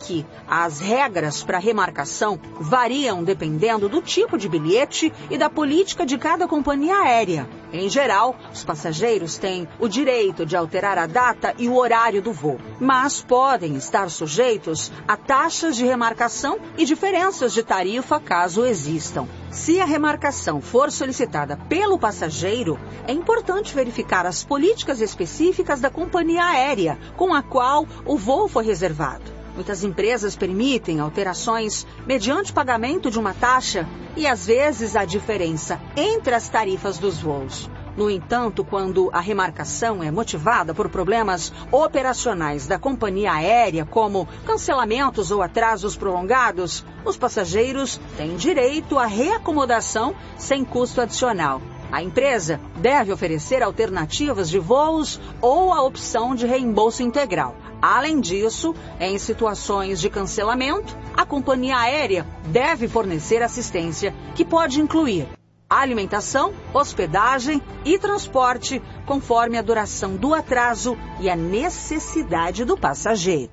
que as regras para remarcação variam dependendo do tipo de bilhete e da política de cada companhia aérea. Em geral, os passageiros têm o direito de alterar a data e o horário do voo, mas podem estar sujeitos a taxas de remarcação e diferenças de tarifa caso existam. Se a remarcação for solicitada pelo passageiro, é importante verificar as políticas específicas da companhia aérea com a qual o voo foi reservado. Muitas empresas permitem alterações mediante pagamento de uma taxa e, às vezes, a diferença entre as tarifas dos voos. No entanto, quando a remarcação é motivada por problemas operacionais da companhia aérea, como cancelamentos ou atrasos prolongados, os passageiros têm direito à reacomodação sem custo adicional. A empresa deve oferecer alternativas de voos ou a opção de reembolso integral. Além disso, em situações de cancelamento, a companhia aérea deve fornecer assistência, que pode incluir alimentação, hospedagem e transporte, conforme a duração do atraso e a necessidade do passageiro.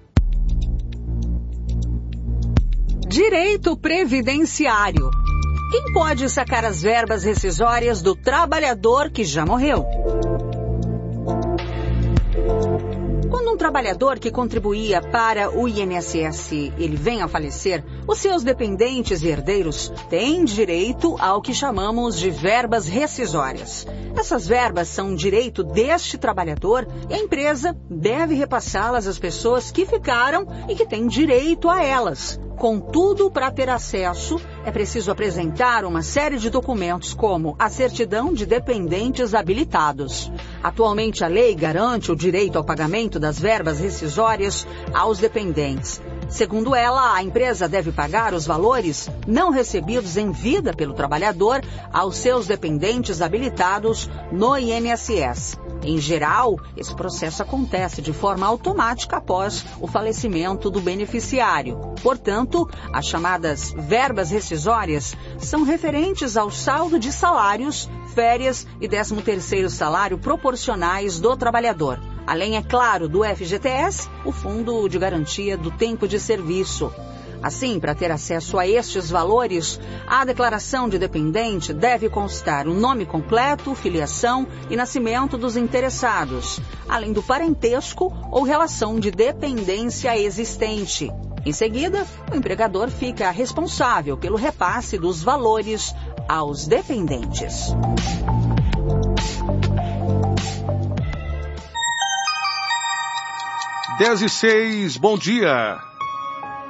Direito previdenciário. Quem pode sacar as verbas rescisórias do trabalhador que já morreu? Quando um trabalhador que contribuía para o INSS ele vem a falecer, os seus dependentes e herdeiros têm direito ao que chamamos de verbas rescisórias. Essas verbas são direito deste trabalhador e a empresa deve repassá-las às pessoas que ficaram e que têm direito a elas. Contudo, para ter acesso, é preciso apresentar uma série de documentos, como a certidão de dependentes habilitados. Atualmente, a lei garante o direito ao pagamento das verbas rescisórias aos dependentes. Segundo ela, a empresa deve pagar os valores não recebidos em vida pelo trabalhador aos seus dependentes habilitados no INSS. Em geral, esse processo acontece de forma automática após o falecimento do beneficiário. Portanto, as chamadas verbas rescisórias são referentes ao saldo de salários, férias e 13º salário proporcionais do trabalhador. Além, é claro, do FGTS, o Fundo de Garantia do Tempo de Serviço. Assim, para ter acesso a estes valores, a declaração de dependente deve constar o nome completo, filiação e nascimento dos interessados, além do parentesco ou relação de dependência existente. Em seguida, o empregador fica responsável pelo repasse dos valores aos dependentes. 10:06, bom dia.